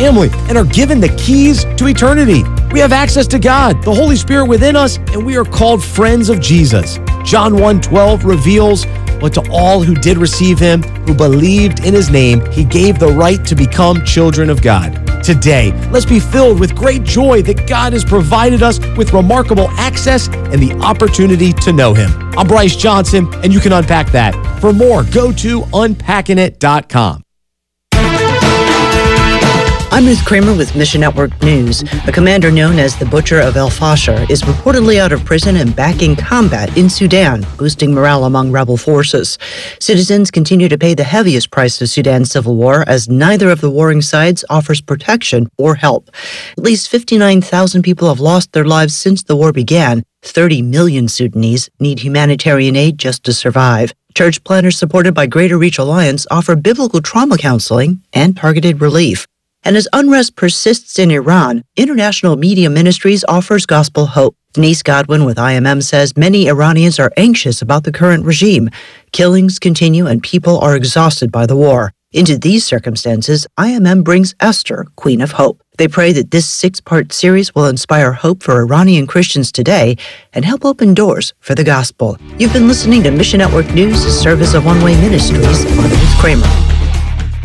family and are given the keys to eternity. We have access to God, the Holy Spirit within us, and we are called friends of Jesus. John 1:12 reveals, "But to all who did receive him, who believed in his name, he gave the right to become children of God." Today, let's be filled with great joy that God has provided us with remarkable access and the opportunity to know him. I'm Bryce Johnson, and you can unpack that. For more, go to unpackingit.com. I'm Ruth Kramer with Mission Network News. A commander known as the Butcher of El Fasher is reportedly out of prison and back in combat in Sudan, boosting morale among rebel forces. Citizens continue to pay the heaviest price of Sudan's civil war as neither of the warring sides offers protection or help. At least 59,000 people have lost their lives since the war began. 30 million Sudanese need humanitarian aid just to survive. Church planners supported by Greater Reach Alliance offer biblical trauma counseling and targeted relief. And as unrest persists in Iran, International Media Ministries offers gospel hope. Denise Godwin with IMM says many Iranians are anxious about the current regime. Killings continue and people are exhausted by the war. Into these circumstances, IMM brings Esther, Queen of Hope. They pray that this 6-part series will inspire hope for Iranian Christians today and help open doors for the gospel. You've been listening to Mission Network News, a service of One Way Ministries. I'm Ruth Kramer.